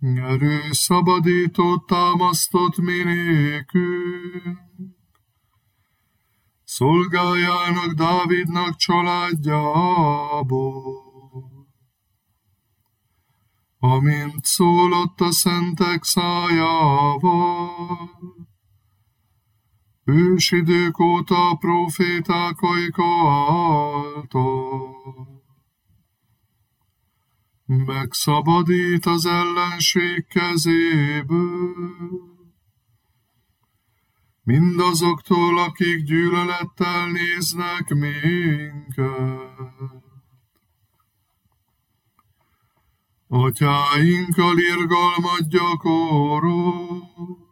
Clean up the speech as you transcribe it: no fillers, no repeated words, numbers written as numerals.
Erőszabadítót támasztott mi nékünk, szolgájának Dávidnak családjából, amint szólott a szentek szájával, ősidők óta a próféták ajka által. Megszabadít az ellenség kezéből, mindazoktól, akik gyűlölettel néznek minket. Atyáinkkal irgalmat gyakorolt,